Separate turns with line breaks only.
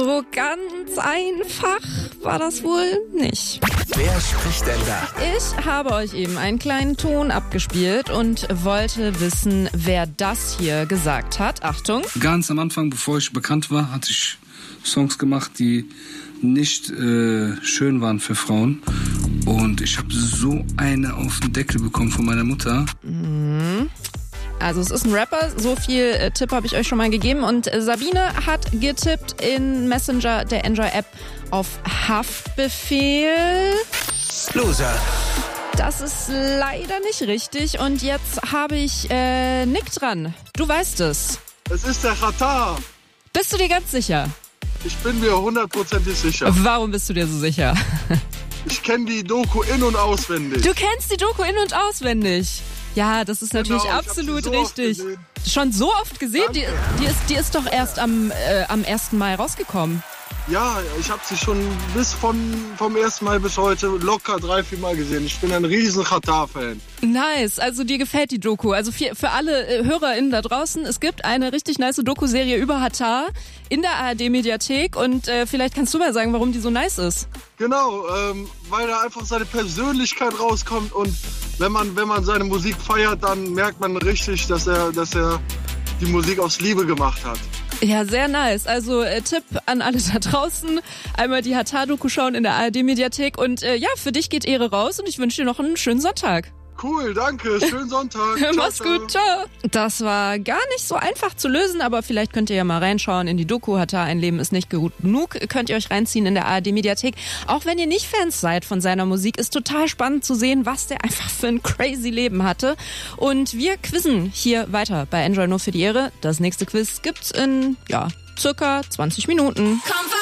So ganz einfach war das wohl nicht.
Wer spricht denn da?
Ich habe euch eben einen kleinen Ton abgespielt und wollte wissen, wer das hier gesagt hat. Achtung.
Ganz am Anfang, bevor ich bekannt war, hatte ich Songs gemacht, die nicht schön waren für Frauen. Und ich habe so eine auf den Deckel bekommen von meiner Mutter.
Also es ist ein Rapper, so viel Tipp habe ich euch schon mal gegeben. Und Sabine hat getippt in Messenger der Enjoy-App auf Haftbefehl.
Loser.
Das ist leider nicht richtig. Und jetzt habe ich Nick dran. Du weißt es.
Es ist der Katar.
Bist du dir ganz sicher?
Ich bin mir 100%ig sicher.
Warum bist du dir so sicher?
Ich kenne die Doku in- und auswendig.
Du kennst die Doku in- und auswendig. Ja, das ist natürlich
Genau, ich hab
absolut
sie so oft
richtig.
gesehen.
Schon so oft gesehen? Die ist doch erst am 1. Mai rausgekommen.
Ja, ich habe sie schon vom ersten Mal bis heute locker 3-4 Mal gesehen. Ich bin ein riesen Katar-Fan.
Nice, also dir gefällt die Doku. Also für alle HörerInnen da draußen, es gibt eine richtig nice Doku-Serie über Hatar in der ARD-Mediathek und vielleicht kannst du mal sagen, warum die so nice ist.
Genau, weil da einfach seine Persönlichkeit rauskommt und wenn man seine Musik feiert, dann merkt man richtig, dass er die Musik aus Liebe gemacht hat.
Ja, sehr nice. Also Tipp an alle da draußen, einmal die Hatar-Doku schauen in der ARD-Mediathek und ja, für dich geht Ehre raus und ich wünsche dir noch einen schönen Sonntag.
Cool, danke, schönen Sonntag. Ciao,
Mach's gut, ciao. Das war gar nicht so einfach zu lösen, aber vielleicht könnt ihr ja mal reinschauen in die Doku. Hatar, ein Leben ist nicht gut genug. Könnt ihr euch reinziehen in der ARD-Mediathek. Auch wenn ihr nicht Fans seid von seiner Musik, ist total spannend zu sehen, was der einfach für ein crazy Leben hatte. Und wir quizzen hier weiter bei Enjoy nur für die Ehre. Das nächste Quiz gibt's in, circa 20 Minuten.